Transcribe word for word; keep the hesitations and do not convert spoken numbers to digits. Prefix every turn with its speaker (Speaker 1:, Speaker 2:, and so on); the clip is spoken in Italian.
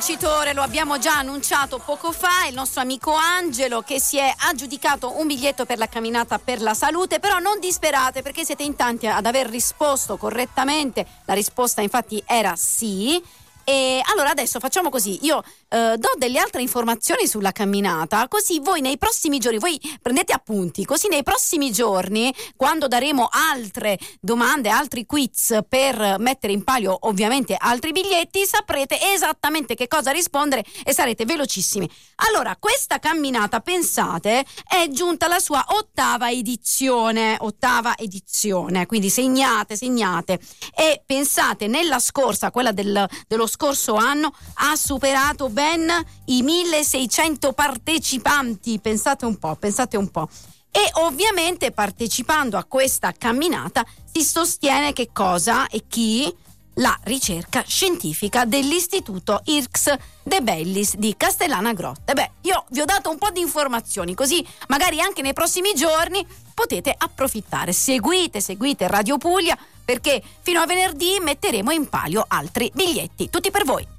Speaker 1: vincitore lo abbiamo già annunciato poco fa, il nostro amico Angelo, che si è aggiudicato un biglietto per la camminata per la salute. Però non disperate, perché siete in tanti ad aver risposto correttamente. La risposta infatti era sì. E allora adesso facciamo così, io eh, do delle altre informazioni sulla camminata, così voi nei prossimi giorni, voi prendete appunti, così nei prossimi giorni, quando daremo altre domande, altri quiz per mettere in palio ovviamente altri biglietti, saprete esattamente che cosa rispondere e sarete velocissimi. Allora, questa camminata, pensate, è giunta alla sua ottava edizione, ottava edizione, quindi segnate, segnate e pensate, nella scorsa, quella del, dello scorso anno, ha superato ben i milleseicento partecipanti. Pensate un po', pensate un po'. E ovviamente partecipando a questa camminata si sostiene che cosa e chi? La ricerca scientifica dell'Istituto I R C S De Bellis di Castellana Grotte. Beh, io vi ho dato un po' di informazioni, così magari anche nei prossimi giorni potete approfittare. Seguite, seguite Radio Puglia, perché fino a venerdì metteremo in palio altri biglietti, tutti per voi.